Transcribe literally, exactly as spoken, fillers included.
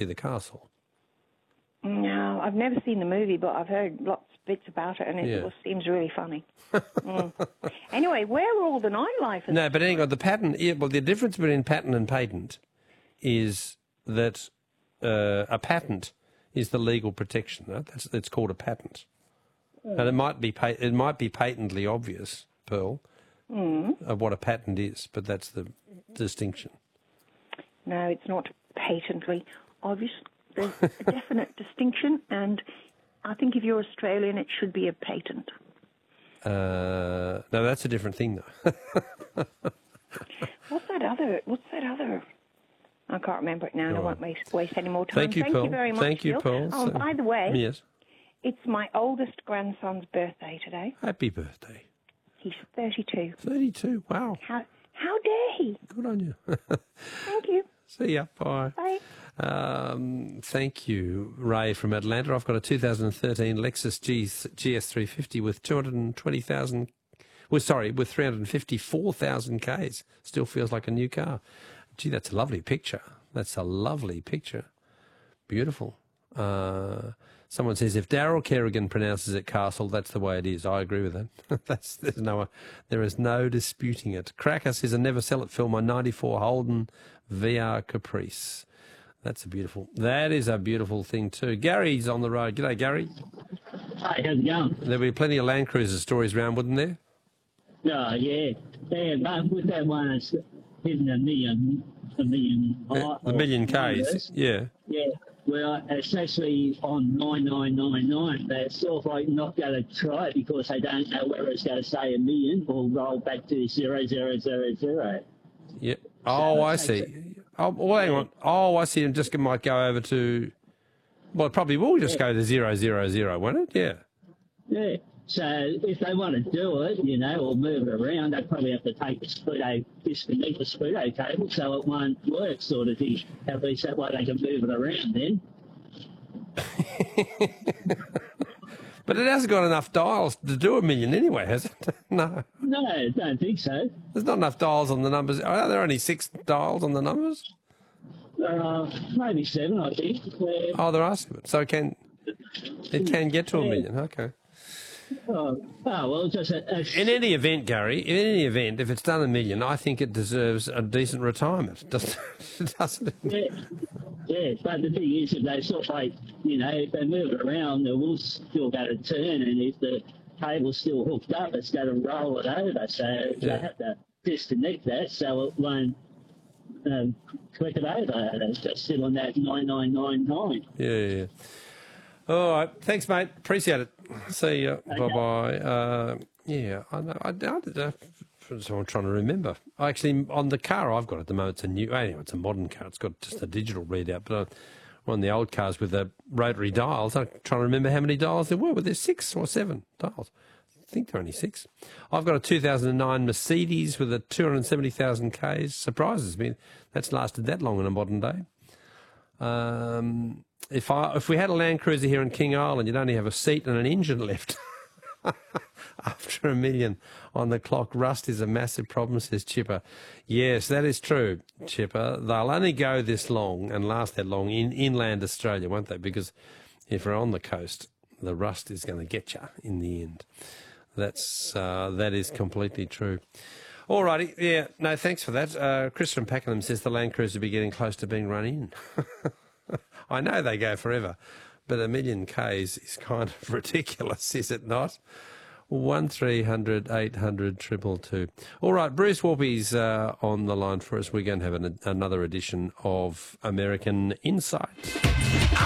see the castle. No, I've never seen the movie, but I've heard lots of bits about it, and it Yeah. was, seems really funny. mm. Anyway, where were all the nightlife? No, but anyway, the patent, yeah, well, the difference between patent and patent is that uh, a patent is the legal protection. Right? That's it's called a patent, mm. and it might be pa- it might be patently obvious, Pearl, mm. of what a patent is, but that's the distinction. No, it's not patently obvious. There's a definite distinction, and I think if you're Australian, it should be a patent. Uh, no, that's a different thing, though. What's that other? What's that other? I can't remember it now, and I won't waste, waste any more time. Thank you, Thank Pearl. you very much, Thank you, Bill. Pearl. Oh, So- by the way, Yes. it's my oldest grandson's birthday today. Happy birthday. He's thirty-two. thirty-two. Wow. How how dare he? Good on you. Thank you. See ya. Bye. Bye. Um, thank you, Ray from Atlanta. I've got a two thousand thirteen Lexus G, G S three fifty with two hundred twenty thousand, well, sorry, with three hundred fifty-four thousand Ks. Still feels like a new car. Gee, that's a lovely picture. That's a lovely picture. Beautiful. Uh, someone says, if Daryl Kerrigan pronounces it Castle, that's the way it is. I agree with that. that's, there's no, there is no disputing it. Cracker says, I never sell it film on ninety-four Holden V R Caprice. That's a beautiful, that is a beautiful thing too. Gary's on the road. G'day, Gary. Hi, how's it going? There'll be plenty of Land Cruiser stories around, wouldn't there? Oh, yeah. Yeah, but with that one, it's hitting a million, a million high. Uh, the million Ks, numbers. yeah. Yeah. Well, it's actually on nine nine nine nine. They're sort of like not going to try it because they don't know whether it's going to say a million or roll back to zero, zero, zero, zero. Yeah. Oh, So I it see. takes it- Oh, well, hang on. Oh, I see. It just might go over to, well, it probably will just go to zero, zero, zero, won't it? Yeah. Yeah. So if they want to do it, you know, or move it around, they probably have to take the Speedo, disconnect the Speedo cable so it won't work sort of thing. At least that way they can move it around then. But it hasn't got enough dials to do a million anyway, has it? No. No, I don't think so. There's not enough dials on the numbers. Are there only six dials on the numbers? Uh, maybe seven, I think. Yeah. Oh, there are seven. So it can, it can get to a million. Okay. Oh, oh, well, just a, a In any event, Gary, in any event, if it's done a million, I think it deserves a decent retirement, doesn't it? yeah, yeah. But the thing is, if they sort of like, you know, if they move it around, it will still go to turn, and if the cable's still hooked up, it's going to roll it over. So Yeah. they have to disconnect that so it won't um, click it over. It's just still on that nine nine nine nine. Yeah, yeah, yeah. All right. Thanks, mate. Appreciate it. See you. Okay. Bye-bye. Uh, yeah, I know. I, I, I, so I'm trying to remember. Actually, on the car I've got at the moment, it's a new, anyway, it's a modern car. It's got just a digital readout. But on the old cars with the rotary dials, I'm trying to remember how many dials there were. Were there six or seven dials? I think there are only six. I've got a two thousand nine Mercedes with a two hundred seventy thousand Ks. Surprises me. That's lasted that long in a modern day. Um, if I if we had a Land Cruiser here in King Island, you'd only have a seat and an engine left. After a million on the clock, rust is a massive problem, says Chipper. Yes, that is true, Chipper. They'll only go this long and last that long in inland Australia, won't they? Because if we're on the coast, the rust is going to get you in the end. That's uh, that is completely true. All righty, yeah, no, thanks for that. Uh, Chris from Pakenham says the Land Cruiser will be getting close to being run in. I know they go forever, but a million Ks is kind of ridiculous, is it not? One three hundred eight hundred triple two. All right, Bruce Warpy's uh, on the line for us. We're going to have an, another edition of American Insight.